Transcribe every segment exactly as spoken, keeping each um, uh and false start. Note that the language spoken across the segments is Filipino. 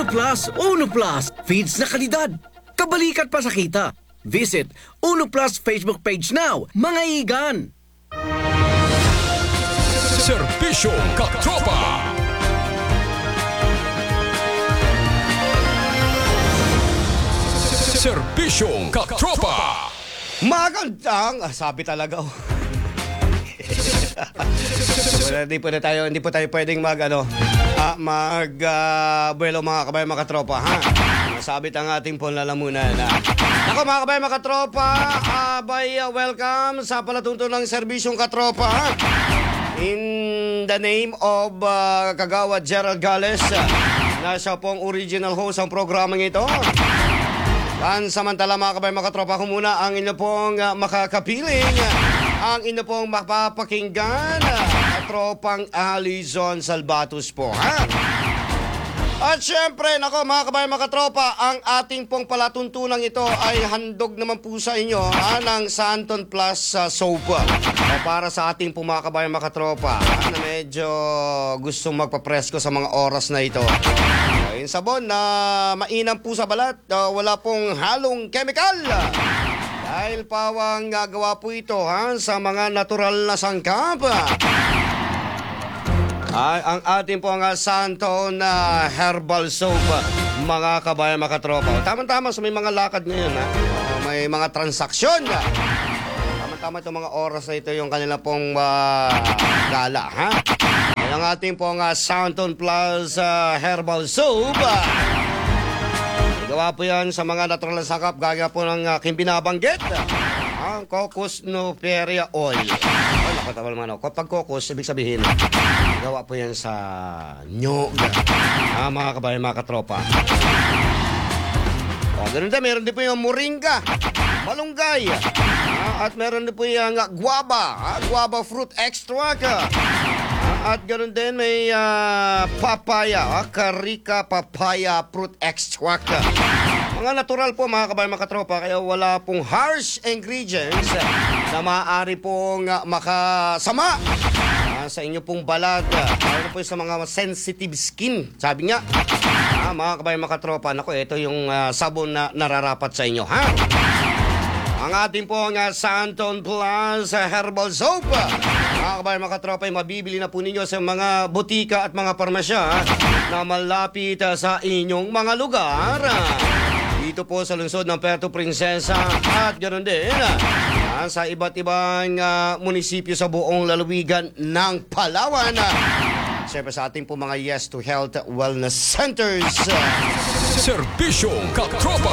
Plus, Uno Plus. Feeds na kalidad. Kabalikat pa sa kita. Visit Uno Plus Facebook page now, mga igan. Serbisyong Katropa. Serbisyong Katropa. Magandang, ah, sabi talaga oh. Hindi po na tayo, hindi po tayo pwedeng mag ano, ah, mag uh, buwelo mga kabayan mga katropa, ha? Masabit ang ating pong lalamunan. Ha? Ako mga kabayan mga katropa, uh, by uh, welcome sa palatunto ng Serbisyong Katropa, ha? In the name of uh, Kagawad Gerald Gales, uh, na siya pong original host ang programang ito. Kan samantala mga kabayan mga katropa, ko muna ang inyo pong uh, makakapiling, uh, ang inyo pong mapapakinggan, uh, katropang Alizon Salvatos po, ha? At syempre, nako mga kabayan mga katropa, ang ating pong palatuntunang ito ay handog naman po sa inyo, ha, ng Santon Plus uh, soap. O, para sa ating pong mga kabayan mga katropa, ha, na medyo gustong magpapresko sa mga oras na ito. Yung sabon na mainam po sa balat, uh, wala pong halong chemical. Dahil pawang gagawa po ito, ha, sa mga natural na sangkap. Ay, ang ating po ang Santon na uh, herbal soap, mga kabayan mga katropa. Tama-tama sa may mga lakad ngayon, ha? Uh, may mga transaksyon. Tama-tama itong mga oras na ito yung kanila pong uh, gala, ha? Ang ating po ang uh, Santon Plus uh, herbal soap. Uh, gawa po yan sa mga natural na sakap, gaya po ng aking uh, binabanggit. Ang uh, Cocos Noferia Oil. Oh, nakatawa naman ako. Kapag cocos, ibig sabihin, gawa po yan sa nyog. Ah, mga kabayan, mga katropa. O, ganun din, meron din po yung moringa, malunggay. Ah, at meron din po yung uh, guava, ah, guava fruit extract. Ah, at ganun din, may uh, papaya, ah, Carica papaya fruit extract. Mga natural po mga kabayan mga katropa, kaya wala pong harsh ingredients na maaari pong uh, makasama uh, sa inyo pong balat, lalo po sa mga sensitive skin. Sabi nga, uh, mga kabayan mga katropa, naku, ito yung uh, sabon na nararapat sa inyo, ha? Ang ating pong uh, Santon Plus uh, herbal soap, mga kabayan mga katropa, ay mabibili na po ninyo sa mga butika at mga parmasya uh, na malapit uh, sa inyong mga lugar. Dito po sa lungsod ng Puerto Princesa at ganoon din uh, sa iba't ibang uh, munisipyo sa buong lalawigan ng Palawan. Siyempre sa ating po mga Yes to Health Wellness Centers. Serbisyong Katropa.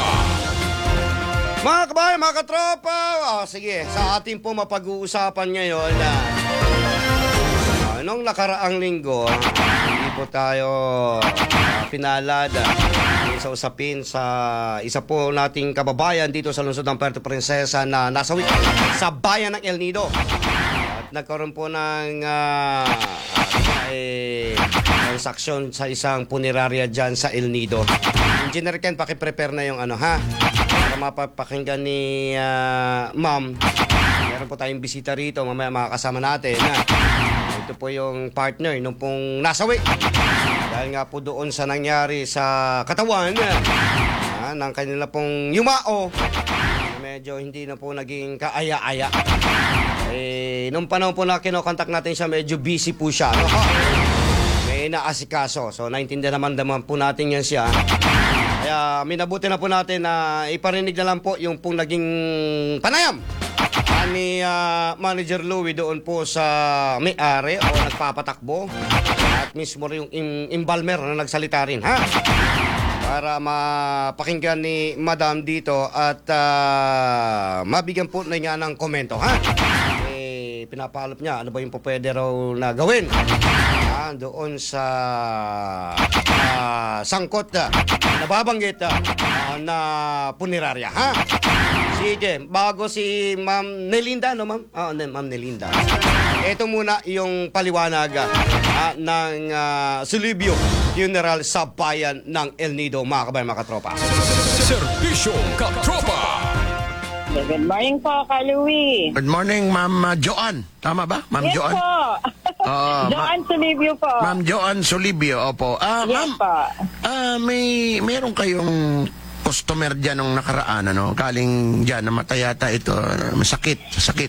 Mga kabayan, mga katropa, oh, sige, sa ating po mapag-uusapan ngayon na uh, nung nakaraang linggo, hindi po tayo uh, pinalad sa usapin sa isa po nating kababayan dito sa lungsod ng Puerto Princesa na nasawi sa bayan ng El Nido. At nagkaroon po ng uh, eh, transaksyon sa isang punerarya dyan sa El Nido. Engineer Ken, pakiprepare na yung ano, ha? Para mapapakinggan ni uh, ma'am. Meron po tayong bisita rito, mamaya makakasama natin, ha? Ito po yung partner nung pong nasawi. Dahil nga po doon sa nangyari sa katawan ah, ng kanila pong yumao, medyo hindi na po naging kaaya-aya. Eh, nung panahon po na kinokontak natin siya, medyo busy po siya. No? May naasikaso. So, naintindihan naman naman po natin yan siya. Kaya, minabuti na po natin na iparinig na lang po yung pong naging panayam ni uh, Manager Louie doon po sa may-ari o nagpapatakbo. At mismo rin yung im- imbalmer na nagsalita rin, ha? Para mapakinggan ni Madam dito at uh, mabigyan po na niya ng komento, ha? Eh, pinapaalap niya, ano ba yung pwede raw na gawin? Ha? Doon sa uh, sangkot na nababanggit uh, na punerarya, ha? Sige, bago si Ma'am Nelinda, no ma'am? Ah, oh, Ma'am Nelinda. Ito muna yung paliwanag uh, ng uh, Sulibyo Funeral sa bayan ng El Nido, mga kabayan, mga katropa. Serbisyong Katropa. Good morning po, Kaluwi. Good morning, Ma'am uh, Joanne. Tama ba? Ma'am Yes Joanne? po. Oo, Joanne Solivio po. Ma'am Joanne Solibio, opo. Ah, Yes ma'am, po. ah, may meron kayong customer dyan nung nakaraan, ano? Galing dyan, namatay yata ito. uh, Masakit, sakit.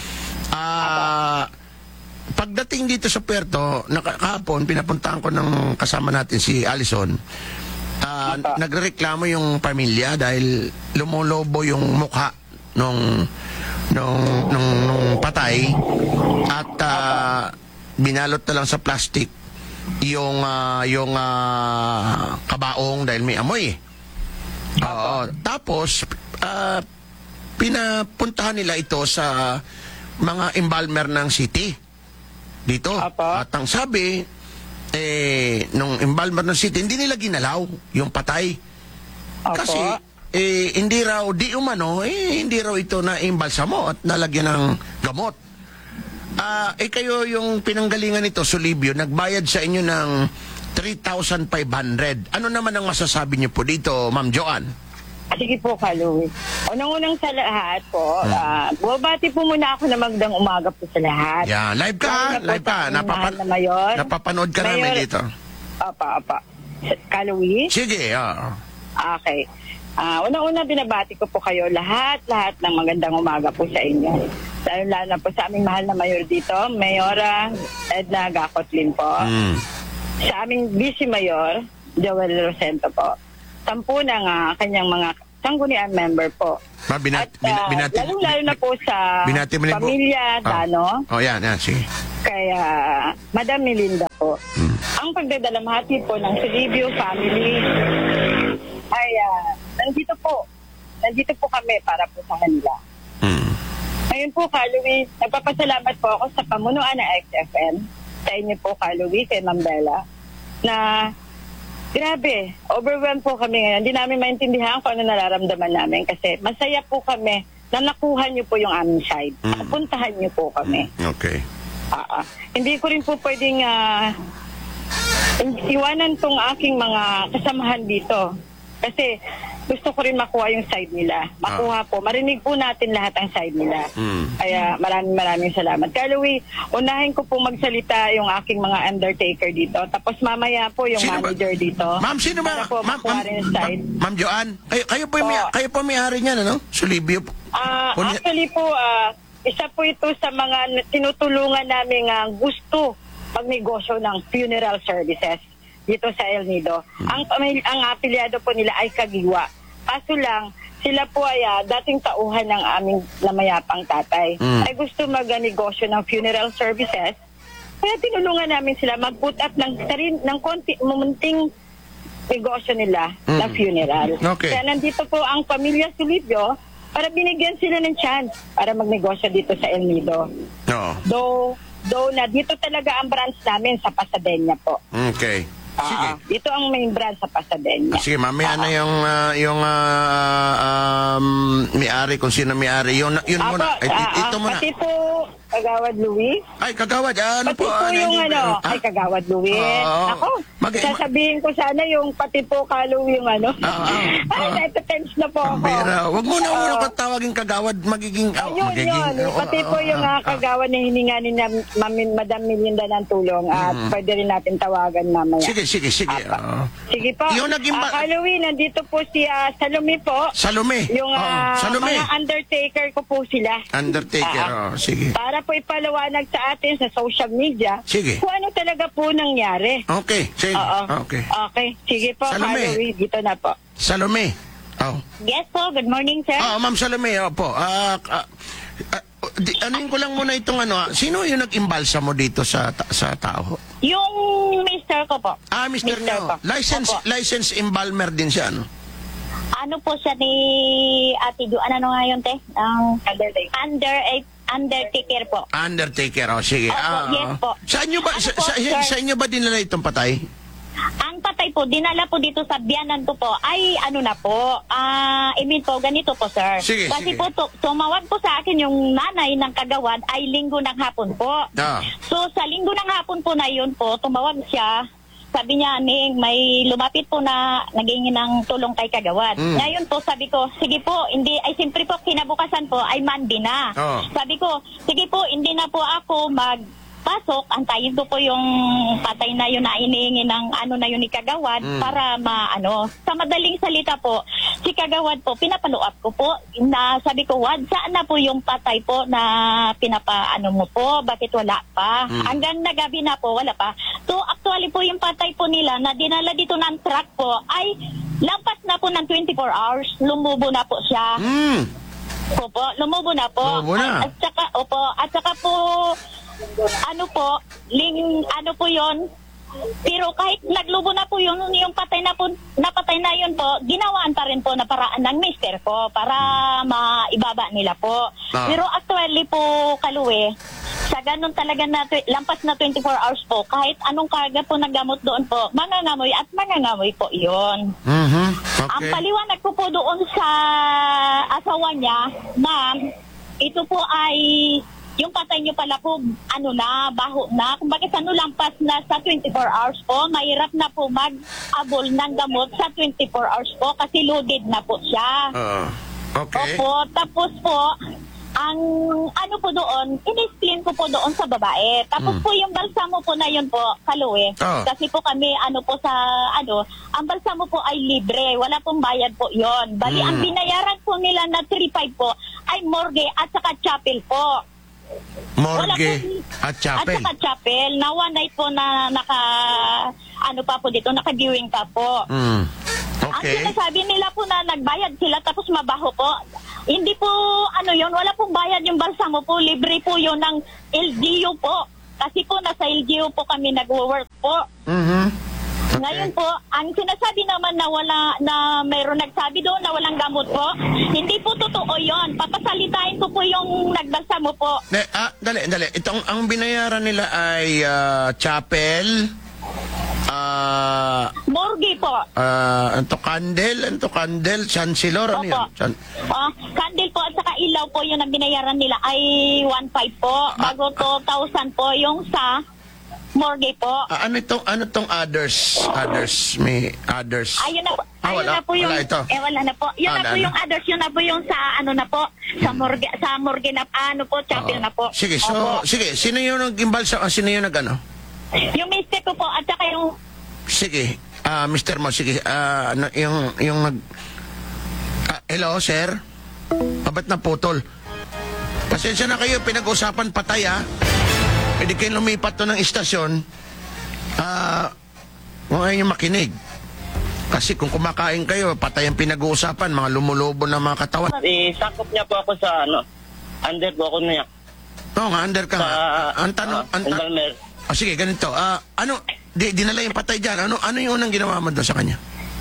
Ah, pagdating dito sa Puerto, naka- kahapon, pinapuntahan ko ng kasama natin si Allison. Ah, Apa. nagrereklamo yung pamilya dahil lumolobo yung mukha nung nung nung, nung patay at ah, binalot na lang sa plastic yung ah, yung ah, kabaong dahil may amoy. eh. Oo. Tapos ah, pinapuntahan nila ito sa mga embalmer ng city dito. Apa. At ang sabi eh nung embalmer ng city hindi nila ginalaw yung patay. Opo. Kasi eh, hindi raw, di umano, eh, hindi raw ito na imbalsamo at nalagyan ng gamot. Ah, eh kayo yung pinanggalingan nito, Solibio, nagbayad sa inyo ng three thousand five hundred. Ano naman ang masasabi niyo po dito, Ma'am Joanne? Sige po, Kaluwi. Unang-unang sa lahat po, Hmm. ah, bumabati po muna ako na magdang umaga po sa lahat. Yeah, live ka, Lalo na po live ka. sa aming Napapa- mahal na mayor. napapanood ka Mayor- namin dito. Apa, apa. Kaluwi? Sige, oo. Okay. Ah, unang-una binabati ko po kayo lahat-lahat ng magandang umaga po sa inyo. Lalo-lalo na po sa aming mahal na mayor dito, Mayora Edna Gacotlin po. Mm. Sa aming vice mayor, Joel Rosento po. Sampu ng ah, kanyang mga sanggunian member po. Ma, binat, At bin- ah, binati, lalo-lalo na po sa binati mo rin po. pamilya Dano, Oh, yan, yan, sige. kaya Madam Melinda po. Mm. Ang pagdadalamhati po ng Solivio family ay ah, nandito po. Nandito po kami para po sa kanila. Mm. Ngayon po, Kaluwi, nagpapasalamat po ako sa pamunuan ng X F M, sa inyo po, Kaluwi, kay Ma'am Bella, na grabe, overwhelmed po kami ngayon. Hindi namin maintindihan kung ano nararamdaman namin kasi masaya po kami na nakuha niyo po yung aming side. Mm. Napuntahan niyo po kami. Okay. Ah, ah. Hindi ko rin po pwedeng ah, iwanan tong aking mga kasamahan dito. Kasi gusto ko rin makuha yung side nila. Makuha po. Marinig po natin lahat ang side nila. Mm. Kaya maraming maraming salamat. Kaya Louie, unahin ko po magsalita yung aking mga undertaker dito. Tapos mamaya po yung Sino ba? manager dito. Ma'am, sino ba? Para po Ma'am, makuha ma'am, rin yung side. ma'am, Ma'am Joanne, kayo, kayo po yung, may, Po. kayo po may-ari niyan, ano? Solibio. Ah, Kunya- actually po, ah, isa po ito sa mga tinutulungan namin ah, gusto magnegosyo ng funeral services dito sa El Nido. Hmm. Ang pamil- ang apilyado po nila ay Kagiwa. Kaso lang, sila po ay ah, dating tauhan ng aming namayapang tatay. Hmm. Ay gusto magnegosyo ng funeral services. Kaya tinulungan namin sila mag-put up ng, sarin, ng konti, mumunting negosyo nila Hmm. na funeral. Okay. Kaya nandito po ang pamilya Solivio para binigyan sila ng chance para magnegosyo dito sa El Nido. Oo. Though, though na dito talaga ang branch namin sa Pasadena po. Okay. Sige. Ah, dito ang main branch sa Pasadena. Sige, mamaya na yung ah, yung ah, um, may-ari kung sino may-ari. Yun, yun Apo, muna. Ay, ah, ito ah, muna. pati po, Kagawad Louie. Ay, kagawad. Ah, ano Pati po? po ah, yung hindi- ano, ah? ay Kagawad Louie. Oo. Ako, Mag- sasabihin ko sana yung pati po Kalo yung ano. Ah, ah, ay, ah. natatense na po ako. Pambira. Wag mo na Oo. muna kung tawagin kagawad. Magiging... ah, Ayun, magiging yun. oh, Pati oh, po oh, yung ah, uh, ah. kagawa na hininga ni na- Ma'am- Madam Melinda ng tulong at pwede rin natin tawagan mamaya. Sige, sige, sige. Apa. oo. Sige po. Yung naging ba- Ah, Halloween, nandito po si ah, Salome po. Salome. Yung Oo, ah, Salome. mga undertaker ko po sila. Undertaker. Ah, oh, sige. Para po ipalawanag sa atin sa social media Sige. kung ano talaga po nangyari. Okay, sige. Oo. Okay. Okay. Sige po, Salome. Halloween. Dito na po. Salome. Oh. Yes po. Good morning, sir. Ah, Ma'am Salome, opo. Ah, ah, ah, di, anuin ko lang muna itong ano. ah, Sino yung nag-imbalsa mo dito sa ta- sa tao? Yung mister ko po. Ah, mister Mister nyo. ko. License, Opo. license embalmer din siya, ano? Ano po siya ni Ate Du, ano nga yun, te? Ang Undertaker. under, eh, undertaker po. Undertaker, oh, sige. Opo, Ah, yes oh. po. Sa inyo ba, Ano sa, po, sa, sir? sa inyo ba dinala itong patay? Ang patay po, dinala po dito sa biyanan ko po, ay ano na po, ah, I mean po, ganito po, sir. Sige, Kasi sige. po, tu- tumawag po sa akin yung nanay ng kagawad ay linggo ng hapon po. Ah. So, sa linggo ng hapon po na yun po, tumawag siya sabi niya, Ning, may lumapit po na naging ng tulong kay Kagawad. Mm. Ngayon po, sabi ko, sige po, hindi, ay siyempre po, kinabukasan po, ay Monday na. Oh. Sabi ko, sige po, hindi na po ako magpasok, antayin ko po yung patay na yun na inihingi ng ano na yun ni Kagawad Mm. para maano. Sa madaling salita po, si Kagawad po, pinapaluap ko po, na sabi ko, Wad, saan na po yung patay po na pinapaano mo po? Bakit wala pa? Mm. Hanggang na gabi na po, wala pa. So, actually po, yung patay po nila na dinala dito ng truck po, ay lampas na po ng twenty-four hours. Lumubo na po siya. Hmm. Opo, lumubo na po. Lumubo na. At, at saka, opo, at saka po, ano po, ling, ano po yon. Pero kahit naglubo na po yun, yung patay na po, napatay na yun po, ginawaan pa rin po na paraan ng mister ko para maibaba nila po. Ah. Pero actually po, Kaluwe, sa ganun talaga na tw- lampas na twenty-four hours po, kahit anong karga po ng gamot doon po, mangangamoy at mangangamoy po yun. Mhm. Ang Okay. paliwanag ko po doon sa asawa niya, ma'am, ito po ay yung patay niyo pala po, ano na, baho na. Kung bakit ano lampas na sa twenty-four hours po, mahirap na po mag-abol ng gamot sa twenty-four hours po kasi loaded na po siya. Oo. Okay. Opo, tapos po, ang ano po doon, in-explain ko po doon sa babae. Tapos Mm. po yung balsamo po na yun po, Kaluwe. Oh. Kasi po kami, ano po sa, ano, ang balsamo po ay libre. Wala pong bayad po yon. Bali, Mm. ang binayaran po nila na three five po ay morgue at saka chapel po. Wala Morgue pong- at chapel. At saka chapel. Na one night po na naka, ano pa po dito, naka-viewing pa po. Hmm. Ang Okay. sinasabi nila po na nagbayad sila tapos mabaho po. Hindi po, ano yon, wala pong bayad yung balsamo po. Libre po yon ng L G U po. Kasi po nasa L G U po kami nag-work po. Mhm. Okay. Ngayon po, ang sinasabi naman na wala, na mayroon nagsabi doon na walang gamot po, hindi po totoo yon. Papasalitain ko po yung nagbalsamo po. De, ah, dali, dali. Itong ang binayaran nila ay ah, chapel, ah, Morgue po. ah, anto candle, anto candle, chancellor, ano Opo. yun? Chan- Ah, candle po at saka ilaw po yung ang binayaran nila ay one five po. Bago two thousand po yung sa morgue po. Ah, ano itong, ano tong others? Others, may others. Ayun na po. Ah, Ayun wala. na po yung Wala ito. eh wala na po. Yun Ah, na po wala yung na. others, yun na po yung sa ano na po, sa morgue sa morgue na ano po, chapel Oo. na po. Sige, so, Opo. sige, sino yung nag-gimbal sa, ah, sino yung nag-ano? Yung mister ko po at saka yung Sige, ah, Mister Mo, sige, ah, ano, yung, yung nag... Ah, hello, sir? Ah, ba't naputol? Pasensya na kayo, pinag-usapan patay, ah. Pwede kayo lumipat to ng istasyon. Ah, kung ayaw nyo makinig. Kasi kung kumakain kayo, patay ang pinag-uusapan, mga lumulobo na mga katawan. Eh, sakop niya po ako sa ano, under po ako niya. Oo nga, under ka Sa, nga. Ang tanong, ah, ang, Embalmer. ah, sige, ganito. Ah, ano, di, dinala yung patay dyan. Ano, ano yung unang ginawa mo doon sa kanya?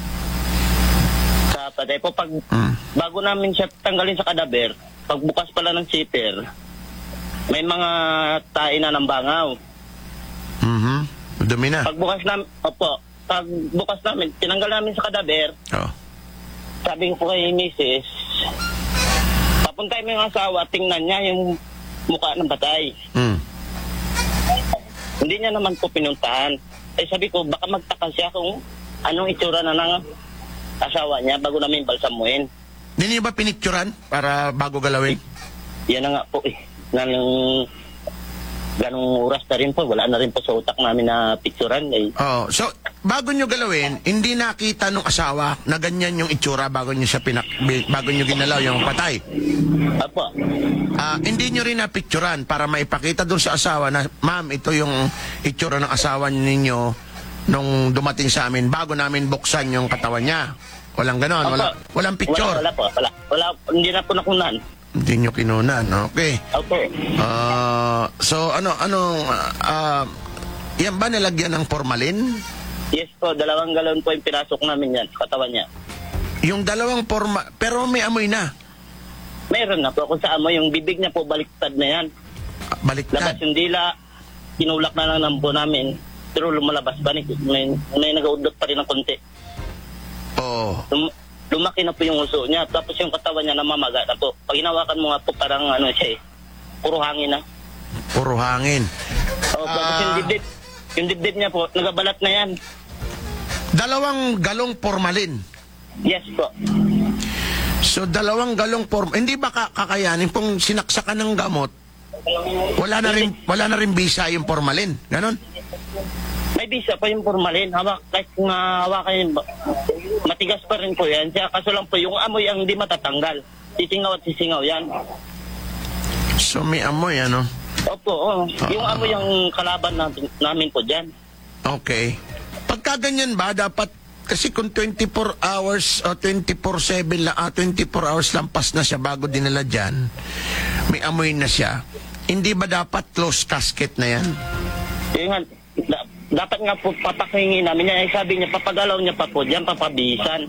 Sa patay po, pag Hmm. bago namin siya tanggalin sa kadaber, pagbukas pala ng zipper, may mga tae na ng bangaw. Mhm. Dumi na. Pagbukas namin, opo, pagbukas namin, tinanggal namin sa kadaber, Oh. sabi ko kay Missus, papuntay mo yung asawa, tingnan niya yung mukha ng patay. Hmm. Hindi niya naman po pinuntahan. Eh sabi ko, baka magtaka siya kung anong itsura na ng asawa niya bago namin balsamuin. Hindi niyo ba pinicturan para bago galawin? Yan na nga po eh. Ganong, ganong oras na rin po. Wala na rin po sa utak namin na picturan. Eh. Oh, so bago niyo galawin, hindi nakita nung asawa na ganyan yung itsura bago niyo siya pinak bago niyo ginalaw yung patay. Apo. Ah, hindi niyo rin napicturan para maipakita doon sa asawa na, ma'am, ito yung itsura ng asawa ninyo nung dumating sa amin bago namin buksan yung katawan niya. Walang ganon, Apo. wala, walang picture. Wala, wala po. Wala, wala. Hindi na po nakunan. Hindi niyo kinunan, okay. Opo. Ah, so ano, anong, ah, yan ba nilagyan ng formalin? Yes po. Dalawang galon po yung pinasok namin yan sa katawan niya. Yung dalawang forma, pero may amoy na. Meron na po. Kung sa amo, yung bibig niya po baliktad na yan. Ah, Baliktad. Labas yung dila. Kinulak na lang ng po namin. Pero lumalabas pa. May, may nag-udot pa rin ng konti. Oh. Lum- lumaki na po yung uso niya. Tapos yung katawan niya namamaga na po. Pag hinawakan mo nga po, parang ano siya eh. Puro hangin na. Puro hangin. O, tapos Ah. yung dibdib. Yung dibdib niya po, nagabalat na yan. Dalawang galong formalin. Yes po. So, dalawang galong form, hindi ba ka- kakayanin kung sinaksakan ng gamot, wala na rin, wala na rin bisa yung formalin? Ganon? May bisa pa yung formalin. Hawak, kahit nga hawakan yun, matigas pa rin po yan. Siya, kaso lang po, yung amoy ang hindi matatanggal. Sisingaw at sisingaw yan. So, may amoy, ano? Opo, oh. Yung amoy ang kalaban natin, namin po dyan. Okay. Pagka ganyan ba, dapat, kasi kung twenty-four hours o twenty-four seven la, ah, twenty-four hours lampas na siya bago dinala dyan, may amoy na siya, hindi ba dapat closed casket na yan? Yung nga, da- dapat nga po papakingin namin yan. Ay, sabi niya, papagalaw niya pa po dyan, papabisan.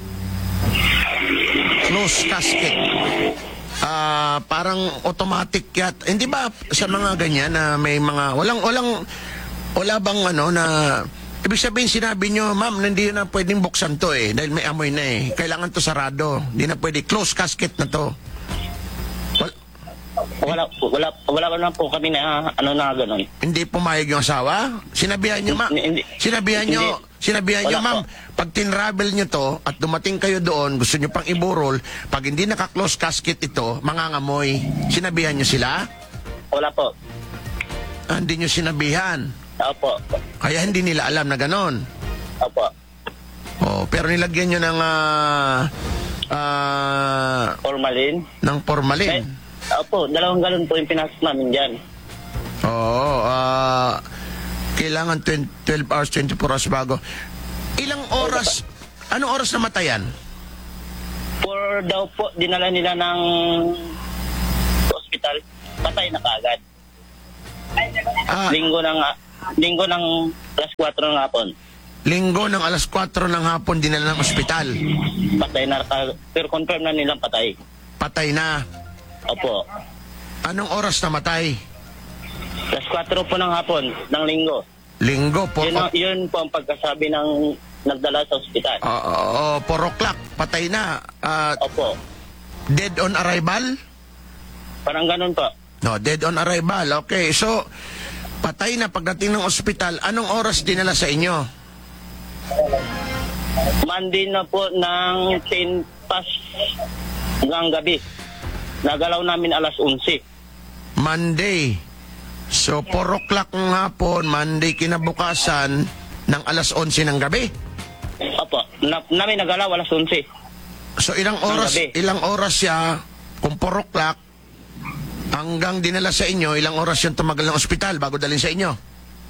Closed casket. Ah, parang automatic yat. Hindi ba sa mga ganyan na may mga walang walang wala bang ano na ibig sabihin sinabi nyo, ma'am, hindi na pwedeng buksan to eh dahil may amoy na eh. Kailangan to sarado. Hindi na pwede. Closed casket na to. Wal- Wala, wala, wala pa naman po kami na ano na gano'n. hindi pumayag yung asawa? Sinabihan nyo, ma'am. Hindi. Sinabihan nyo, Hindi. sinabihan nyo, Wala ma'am, po. pag tinravel nyo to at dumating kayo doon, gusto nyo pang iburol, pag hindi naka-close casket ito, mangangamoy. Sinabihan nyo sila? Wala po. Ah, hindi nyo sinabihan. Opo. Kaya hindi nila alam na ganon. Opo. Oh, pero nilagyan nyo ng ah, ah, Formalin. ng Eh, formalin. opo, dalawang galon po yung pinasok namin dyan. Oo, ah, kailangan twenty, twelve hours, twenty-four hours bago. Ilang oras, anong oras namatayan? For daw po, dinala nila ng hospital. Patay na kaagad. Ah, Linggo ng, linggo ng alas kwatro ng hapon. linggo ng alas kwatro ng hapon dinala ng ospital. Patay na, ka- pero confirm na nilang patay. Patay na. Opo. Anong oras namatay? alas kwatro po ng hapon, ng linggo. Linggo, po, Yun, ang- yun po ang pagkasabi ng nagdala sa ospital. oh, oh, four o'clock, patay na. Ah, Opo. dead on arrival? Parang ganun po. No, dead on arrival. Okay, so, patay na pagdating ng ospital. Anong oras dinala sa inyo? Monday na po ng ten past hanggang gabi. Nagalaw namin alas onse. Monday. So, four o'clock ng hapon, Monday kinabukasan, ng alas onse ng gabi. Opo. Na, namin nagalaw alas onse. So, ilang oras, gabi. ilang oras siya, kung four o'clock, hanggang dinala sa inyo, ilang oras yung tumagal ng ospital bago dalhin sa inyo?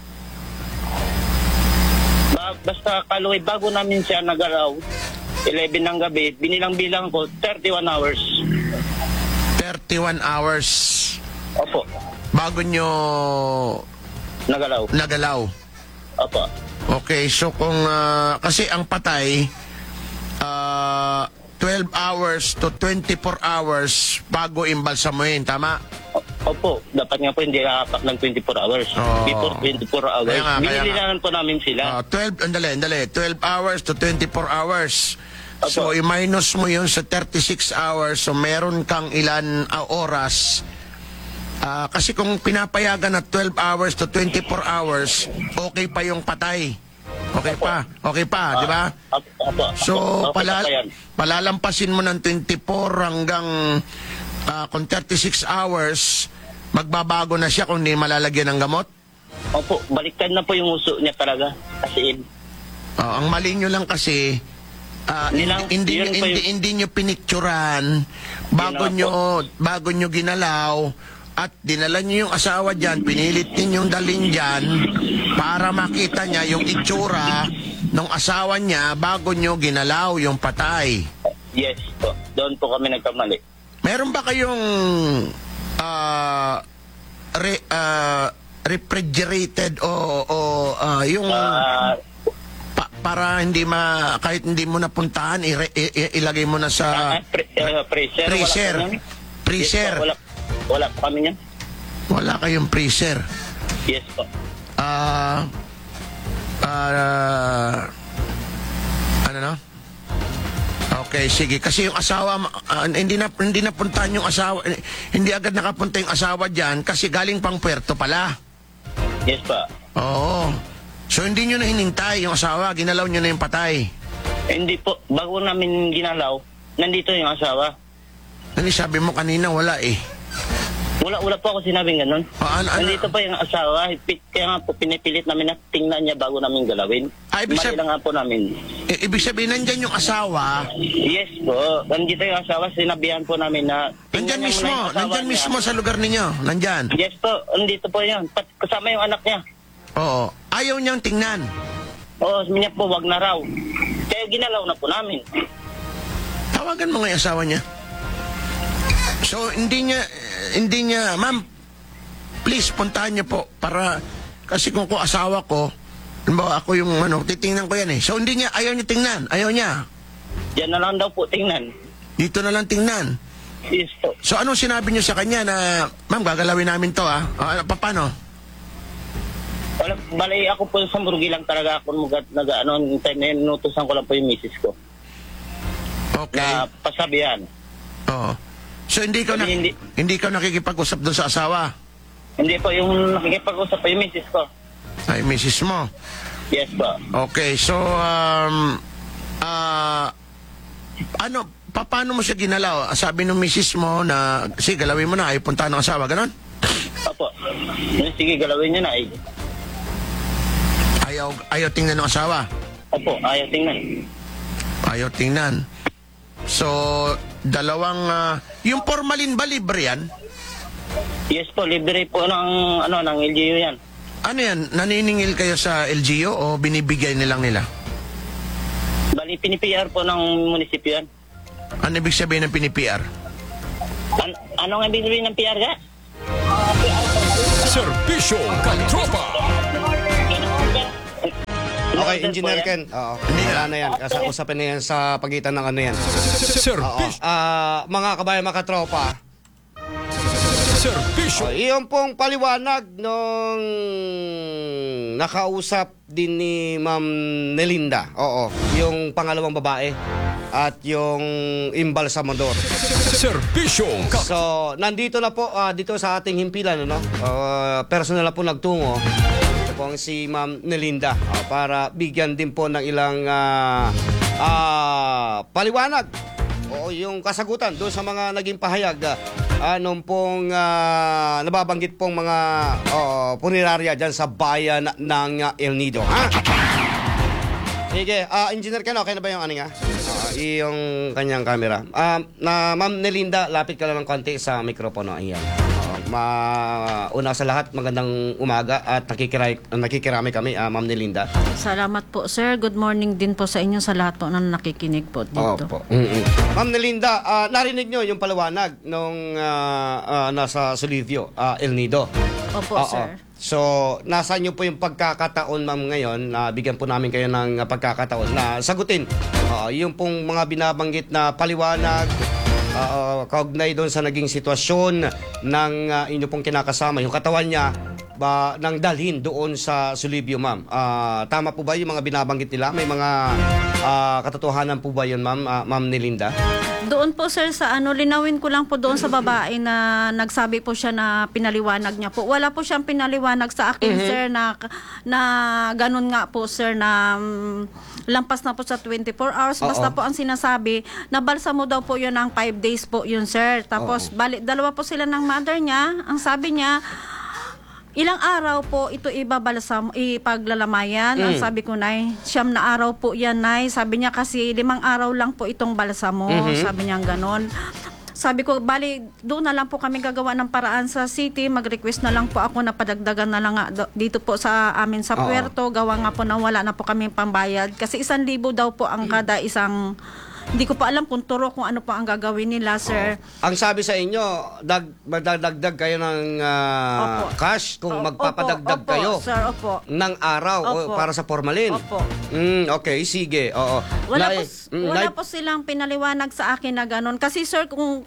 Ba- basta kaluwi, bago namin siya nagalaw, eleven ng gabi, binilang-bilang ko, thirty-one hours. thirty-one hours Opo. bago nyo Nagalaw. nagalaw. Opo. Okay, so kung, ah, kasi ang patay, ah, twelve hours to twenty-four hours bago imbalsamuhin, tama? O- Opo. Dapat nga po hindi nakapak ng twenty-four hours. Oo. Before twenty-four hours. Kaya nga, kaya nga. Binilinan po namin sila. Ah, twelve, andali, andali, twelve hours to twenty-four hours. Opo. So, i-minus mo yun sa thirty-six hours, so meron kang ilan ah, oras. Ah, kasi kung pinapayagan na twelve hours to twenty-four hours, okay pa yung patay. Okay pa, okay pa, di ba? Opo. Opo. So, Okay pala, pa yan. palalampasin mo ng twenty-four hanggang ah, kung thirty-six hours, magbabago na siya kung hindi malalagyan ng gamot. Opo. Baliktad na po yung uso niya talaga. Kasi in. Ah, ang mali nyo lang kasi, ah, Nilang- hindi, hindi, yun nyo, pa hindi, yung- hindi nyo pinicturan bago Yun na nyo, bago nyo ginalaw at dinala nyo yung asawa dyan, pinilit ninyong dalhin dyan para makita niya yung itsura ng asawa niya bago nyo ginalaw yung patay. Yes po. Doon po kami nagkamali. Meron ba kayong ah, re- ah, refrigerated o, o ah, yung Ah, pa- para hindi ma kahit hindi mo napuntahan i- i- i- ilagay mo na sa ah, pre- ah, freezer. Wala freezer. po yan. Freezer. Yes po, wala, wala po kami niyan. Wala kayong freezer. Yes po. Ah ah ano na? Okay, sige. Kasi yung asawa, ah, hindi na hindi napuntahan yung asawa, eh, hindi agad nakapunta yung asawa diyan kasi galing pang Puerto pala. Yes po. Oo. So hindi nyo na hinintay yung asawa, ginalaw nyo na yung patay. Eh, hindi po, bago namin ginalaw, nandito yung asawa. Ano sabi mo kanina, wala eh. Wala, wala po ako sinabing ganun. Ah, ano, ano? Nandito pa yung asawa, pi- kaya nga po pinipilit namin na tingnan niya bago namin galawin. Ah, ibig Mali sab- lang nga po namin. I- ibig sabihin, nandyan yung asawa, Yes po, nandito yung asawa, sinabihan po namin na... nandyan tingnan niya mismo, muna yung asawa nandyan niya. mismo sa lugar ninyo, nandyan. Yes po, nandito po yan. Pat- kasama yung anak niya. Oo, ayaw niyang tingnan. Oo, sabi niya po, wag na raw. Kaya ginalaw na po namin. Tawagan mo nga yung asawa niya. So, hindi niya, hindi niya, ma'am, please, puntahan niyo po para, kasi kung ko asawa ko, halimbawa ako yung ano, titingnan ko yan eh. So, hindi niya, ayaw niya tingnan, ayaw niya. Diyan na lang daw po tingnan. Dito na lang tingnan. Yes po. So, anong sinabi niyo sa kanya na, ma'am, gagalawin namin to ah? Ah, pa, paano? Wala, bali ako po sa Murugi lang talaga ako mag, nag, ano, time na yun, nutusan ko lang po yung misis ko. Okay. Na pasabihan. Oo. So, hindi ka, na, Sabi, hindi. hindi ka nakikipag-usap doon sa asawa? Hindi po, yung nakikipag-usap po yung misis ko. Ay, misis mo. Yes po. Okay, so, um, ah, ano, pa, paano mo siya ginalaw? Sabi ng misis mo na, sige, galawin mo na, ay punta ng asawa, ganon? Opo. Sige, galawin niyo na eh. Ayaw, ayaw tingnan ng asawa. Opo, ayaw tingnan. Ayaw tingnan. So, dalawang, ah, yung formalin ba libre yan? Yes po, libre po ng, ano, ng L G U yan. Ano yan, naniningil kayo sa L G U o binibigay nilang nila? Bali, pini-P R po ng munisipyo yan. Ano ibig sabihin ng pini-P R? An ano nga ibig sabihin ng P R ka? Serbisyong katropa. Okay, Engineer Ken. Oo. Wala na yan. Kasi usapin na yan sa pagitan ng ano yan. Oo. Serbisyo. Ah, mga kabayan, mga katropa. Serbisyo. Oh, iyon pong paliwanag nung nakausap din ni Ma'am Nelinda. Oo, yung pangalawang babae at yung imbalsamador. Serbisyong katropa. So, nandito na po ah, dito sa ating himpilan, ano? Uh, personal na po nagtungo. Ito po ang si Ma'am Nelinda ah, para bigyan din po ng ilang ah, ah, paliwanag o yung kasagutan doon sa mga naging pahayag uh, anong pong uh, nababanggit pong mga uh, punerarya dyan sa bayan ng uh, El Nido. Ha? Sige, uh, Engineer Ken, okay na ba yung ano nga? Uh, yung kanyang camera. Uh, na Ma'am Nelinda, lapit ka lang ng konti sa mikropono. Ayan. Uh, ma una sa lahat, magandang umaga at nakikiray, nakikirami kami, uh, Ma'am Nelinda. Salamat po, sir. Good morning din po sa inyo sa lahat po na nakikinig po dito. Opo. Mm-mm. Ma'am Nelinda, uh, narinig nyo yung paliwanag nung uh, uh, nasa Solivio, uh, El Nido. Opo, Oo. sir. So, nasa nyo po yung pagkakataon, ma'am, ngayon na bigyan po namin kayo ng uh, pagkakataon na sagutin uh, yung pong mga binabanggit na paliwanag uh, kaugnay doon sa naging sitwasyon ng uh, inyo pong kinakasama, yung katawan niya ba nang dalhin doon sa Solivio, ma'am. Uh, tama po ba yung mga binabanggit nila? May mga uh, katotohanan po ba yun, ma'am, uh, Ma'am Nelinda? Doon po, sir, sa ano, linawin ko lang po doon sa babae na nagsabi po siya na pinaliwanag niya po. Wala po siyang pinaliwanag sa akin, Mhm. sir, na, na ganun nga po, sir, na um, lampas na po sa twenty-four hours. Basta Oo. po ang sinasabi, nabalsa mo daw po yun ng five days po yun, sir. Tapos, bali, dalawa po sila ng mother niya. Ang sabi niya, ilang araw po ito ibabalsam, ipaglalamayan. Ang Mm. sabi ko, Nay, siyam na araw po yan, Nay. Sabi niya kasi limang araw lang po itong balsamo. Mhm. Sabi niya ganon. Sabi ko, bali, doon na lang po kami gagawa ng paraan sa city. Mag-request na lang po ako na padagdagan na lang nga do- dito po sa amin sa Oo. puerto. Gawa nga po na wala na po kami pambayad. Kasi isang libo daw po ang kada isang... Hindi ko pa alam kung turo kung ano pa ang gagawin nila, sir. Ang sabi sa inyo, dag, magdadagdag kayo ng ah, Opo. cash kung O- magpapadagdag opo, kayo opo, sir, opo. ng araw o Opo. para sa formalin. Opo. Mm, okay, sige. Oo. Wala, Lai- po, mm, wala lai- po silang pinaliwanag sa akin na ganun. Kasi, sir, kung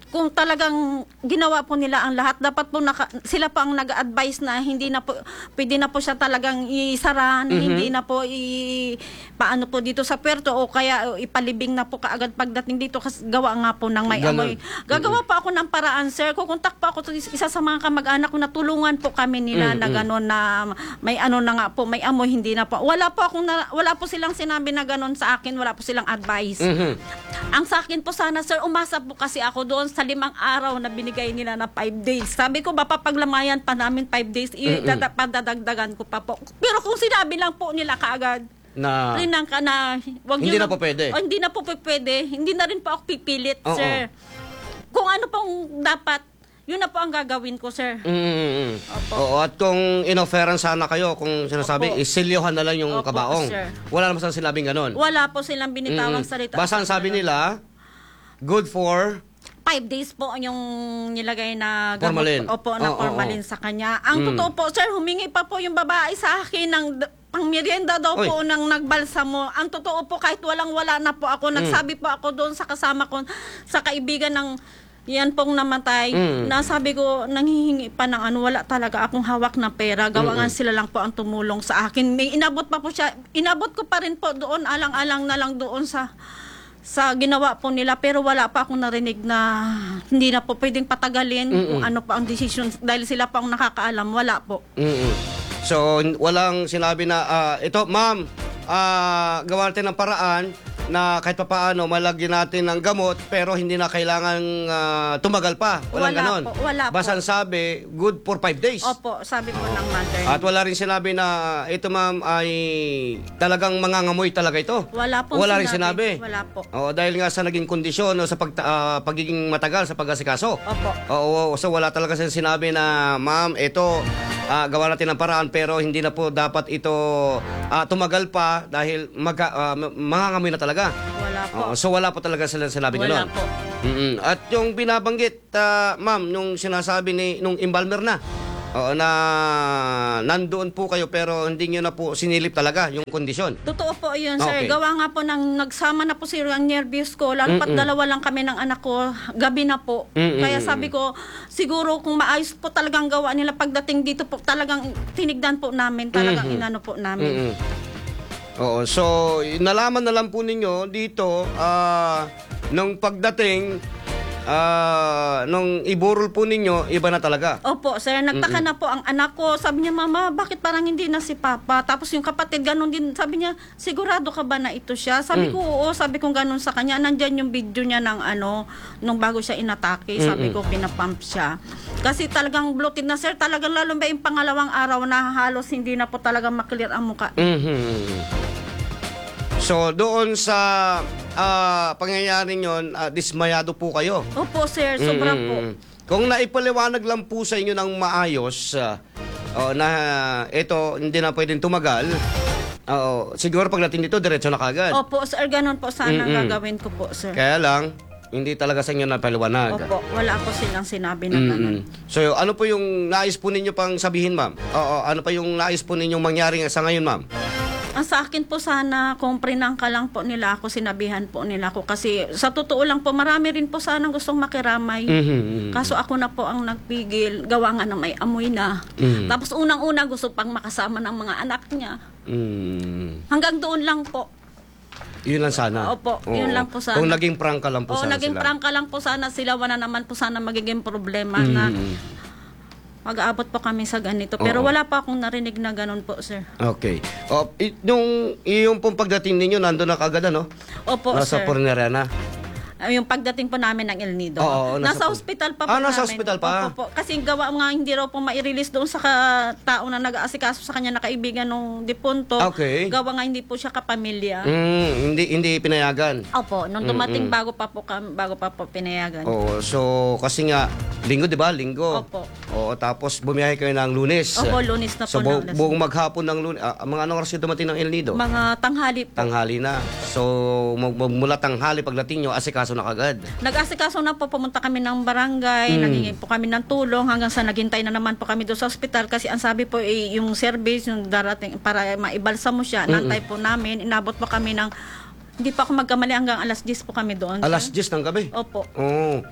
kung talagang ginawa po nila ang lahat, dapat po naka, sila pa ang nag-advise na hindi na po, pwede na po siya talagang isara, Mhm. hindi na po i, paano po dito sa puerto o kaya ipalibing na po kaagad pagdating dito kasi gawa nga po ng may Ganon. amoy. Gagawa pa ako ng paraan, sir. Kukontak pa ako to isa sa mga kamag-anak ko na tulungan po kami nila na gano'n na may ano na nga po, may amoy, hindi na po. Wala po akong na, wala po silang sinabi na gano'n sa akin, wala po silang advice. Mhm. Ang sa akin po sana, sir, umasa po kasi ako doon sa limang araw na binigay nila na five days. Sabi ko, mapapaglamayan pa namin five days, i-padadagdagan ko pa po. Pero kung sinabi lang po nila kaagad, Na, rinang ka na, wag Hindi nyo na po pwede. Oh, hindi na po pwede. Hindi na rin po ako pipilit, Oo. sir. Kung ano pong dapat, yun na po ang gagawin ko, sir. Mm. Opo. Oo, at kung inofferan sana kayo, kung sinasabi, Opo. isilyohan na lang yung Opo, kabaong. sir. Wala naman silang sinabing ganon. Wala po silang binitawang Mm. salita. Basta ang sabi nila, good for... Five days po yung nilagay na gamot. Formalin. Opo, na Oo, oo, formalin oo. sa kanya. Ang Mm. totoo po, sir, humingi pa po yung babae sa akin ng d- pangmerienda daw Oy. po ng nagbalsamo. Ang totoo po, kahit walang-wala na po ako, Mm. nagsabi po ako doon sa kasama ko, sa kaibigan ng yan pong namatay, Mm. nasabi ko, nanghihingi pa ng ano, wala talaga akong hawak na pera. Gawa nga sila lang po ang tumulong sa akin. May inabot pa po siya. Inabot ko pa rin po doon, alang-alang na lang doon sa sa ginawa po nila, pero wala pa akong narinig na hindi na po pwedeng patagalin kung ano pa ang decision dahil sila pa ang nakakaalam. Wala po. Mm-mm. So, n- walang sinabi na, ah, ito, ma'am, ah, gawa natin ng paraan na kahit papaano malagyan natin ng gamot pero hindi na kailangan ah, tumagal pa. Walang Wala ganon. po, wala po. Basta ang sabi, good for five days. Opo, sabi po ng mother. At wala rin sinabi na ito ma'am ay talagang mangangamoy talaga ito. Wala po Wala rin sinabi. Wala po. Oo, dahil nga sa naging kondisyon o sa pag, ah, pagiging matagal sa pag-asikaso. Opo. Oo, so wala talaga silang sinabi na ma'am, ito ah, gawa natin ng paraan pero hindi na po dapat ito ah, tumagal pa dahil magka, ah, ma- mangangamoy na talaga. Wala po. Oo, so wala po talaga silang sinabi Wala gano'n. po. Mm-mm. At yung binabanggit, ah, ma'am, nung sinasabi ni nung embalmer na, oo, na nandoon po kayo pero hindi nyo na po sinilip talaga yung kondisyon. Totoo po yun, sir. Okay. Gawa nga po ng nagsama na po si ang nervous ko. Lalo pat dalawa lang kami ng anak ko. Gabi na po. Mm-mm. Kaya sabi ko, siguro kung maayos po talagang gawa nila pagdating dito po, talagang tinigdan po namin. Talagang inano po namin. Mm-mm. Oo, so nalaman na lang po ninyo dito ah, nung pagdating ah, nung iburol po ninyo, iba na talaga. Opo, sir. Nagtaka na po ang anak ko. Sabi niya, Mama, bakit parang hindi na si Papa? Tapos yung kapatid, ganun din. Sabi niya, sigurado ka ba na ito siya? Sabi ko, oo. Sabi ko ganun sa kanya. Nandyan yung video niya ng ano, nung bago siya inatake. Sabi ko, pinapump siya. Kasi talagang bloated na, sir. Talagang lalo ba yung pangalawang araw na halos hindi na po talagang maklear ang muka. Mhm. So doon sa ah, pangyayari nyon, ah, dismayado po kayo. Opo, sir. Sobra po. Mm. Kung naipaliwanag lang po sa inyo ng maayos ah, oh, na ito hindi na pwedeng tumagal, oo, siguro pagdating dito diretso na kagad. Opo, sir. Ganun po sana Mm-mm. gagawin ko po, sir. Kaya lang hindi talaga sa inyo napaliwanag. Opo. Wala po silang sinabi na ganun. Mm-mm. So ano po yung nais po ninyo pang sabihin, ma'am? Oo, ano pa yung nais po ninyong mangyari sa ngayon, ma'am? Ang sa akin po sana, kung prinangka lang po nila ako, sinabihan po nila ako. Kasi sa totoo lang po, marami rin po sana gustong makiramay. Mhm. Kaso ako na po ang nagpigil. Gawa nga na may amoy na. Mhm. Tapos unang-una gusto pang makasama ng mga anak niya. Mm. Hanggang doon lang po. Yun lang sana. Opo, Oo. yun lang po sana. Kung naging prangka lang po O sana naging sila. prangka lang po sana sila. Wala naman po sana magiging problema na Mm. mag-aabot po kami sa ganito. Pero Oo. wala pa akong narinig na ganun po, sir. Okay. O, i- nung yung pong pagdating ninyo, nandun na kagad, ano? Opo, Nasa sir. Porneria na. Ah, yung pagdating po namin ng El Nido. Oo, nasa nasa, po- hospital pa po Ah, nasa namin. hospital pa? Opo po. Kasi gawa nga hindi raw po mai-release doon sa ka- tao na nag-aasikaso sa kanya na kaibigan nung dipunto. Okay. Gawa nga hindi po siya kapamilya. Mm, hindi hindi pinayagan. Opo, nung dumating bago pa po kam- bago pa po pinayagan. Oo, so kasi nga linggo 'di ba? Linggo. Opo. Oo, tapos bumiyahe kayo ng Lunes. Opo, Lunes na So po bu- ng alas- buong maghapon ng Lunes, ah, mga anong oras yung dumating ng El Nido? Mga tanghali po. Tanghali na. So mag- mag- mula tanghali pagdating nyo, asikaso na kagad. Nag-asikaso na po, pumunta kami ng barangay, Mm. nagingin po kami ng tulong hanggang sa naghintay na naman po kami doon sa ospital kasi ang sabi po eh, yung service, yung darating para maibalsa mo siya, nantay po namin, inabot po kami ng, hindi pa ako magkamali hanggang alas diyes po kami doon. Alas diyes ng gabi. Opo. Oo.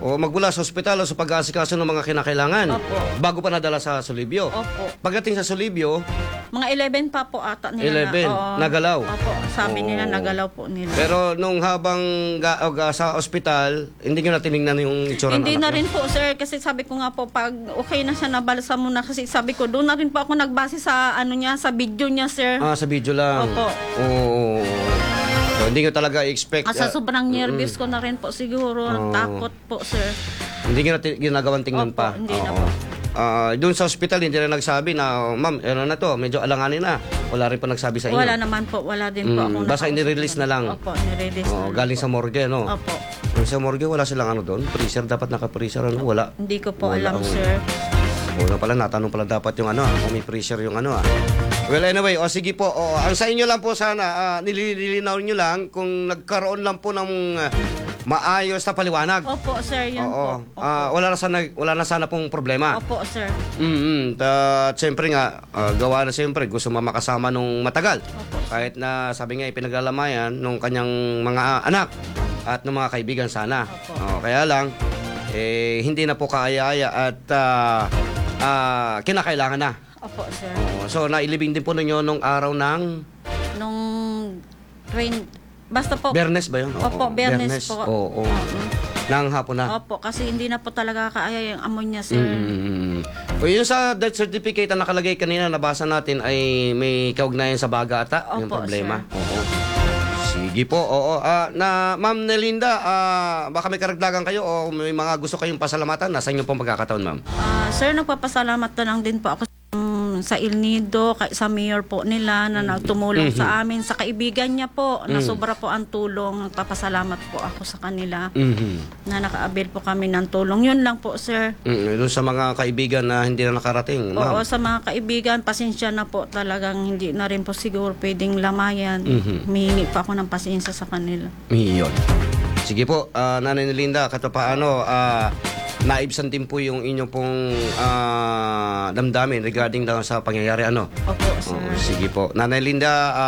O magmula sa ospital o sa pag-aasikaso ng mga kinakailangan. Opo. Bago pa nadala sa Solibyo. Opo. Pagdating sa Solibyo, Mga eleven pa po ata nila. eleven, na, oo. nagalaw. Opo, sabi Oo. nila nagalaw po nila. pero nung habang ga, o, ga- sa ospital, hindi nyo na tinignan yung itsura Hindi ng na anak rin po, sir, kasi sabi ko nga po, pag okay na siya, nabalsa mo na, kasi sabi ko, doon na rin po ako nagbase sa, ano niya, sa video niya, sir. niyo? Ah, sa video lang. Opo. Oo. So, hindi nyo talaga expect. Asa ah, sobrang nervous ko na rin po siguro, Oo. takot po, sir. Hindi nyo na ti- ginagawang tingnan Opo, pa. hindi na Oo. po. Ah, doon sa ospital, hindi na nagsabi na, ma'am, ano na to, medyo alanganin na. Wala rin po nagsabi sa inyo. Wala naman po, wala din po Mm, ako. basta nakausap inirelease na lang. Opo, nirelease na Oh, lang. galing sa morgue, no? Opo. Yung sa morgue, wala silang ano doon? Freezer, dapat naka-freezer, ano? Wala. Hindi ko po Wala alam, ang- sir. Wala pala, natanong pala dapat yung ano, ah, kung may freezer yung ano, ah. Well, anyway, o sige po, o, ang sa inyo lang po sana, ah, nililinaw nyo lang kung nagkaroon lang po ng ah, maayos na paliwanag. Opo, sir, yun Oo. po. Opo. Ah, wala na sana wala na sana pong problema. Opo, sir. Mm. At siyempre nga, ah, gawa na siyempre gusto mo makasama nung matagal. Opo. Kahit na sabi nga ipinaglamayan nung kanyang mga anak at ng mga kaibigan sana. Opo. Oh, kaya lang eh hindi na po kaaya-aya at ah, ah, kinakailangan na. Opo, sir. Oh, so nailibing din po ninyo nung araw ng Nung rain, basta po. Bernes ba 'yun? Opo, Bernes po. Oo. Oo. Nang hapon na. Opo, kasi hindi na po talaga kaaya yung ammonia, sir. Mm. O yun sa death certificate na nakalagay kanina, nabasa natin ay may kaugnayan sa baga ata, yung Opo, problema. sir. Oo. Sige po, oo. Ah, na Ma'am Nelinda, ah, baka may karagdagan kayo o may mga gusto kayong pasalamatan, nasa inyo pong pagkakataon, ma'am. Ah, sir, nagpapasalamat na lang din po ako um, sa Il Nido, kay, sa mayor po nila na nagtumulong sa amin, sa kaibigan niya po, na sobra po ang tulong. Nagpapasalamat po ako sa kanila Mhm. na naka-avail po kami ng tulong. Yun lang po, sir. Mm, doon sa mga kaibigan na hindi na nakarating, ma'am. Oo, sa mga kaibigan, pasensya na po, talagang hindi na rin po siguro pwedeng lamayan. Mhm. Humihingi pa ako ng pasensya sa kanila. Iyon. Sige po, ah, Nanay Nelinda, kahit paano, ah, naibsan din po yung inyong pong ah, damdamin regarding daw sa pangyayari ano. Opo, sir. Oh, sige po. Nanay Linda, ah,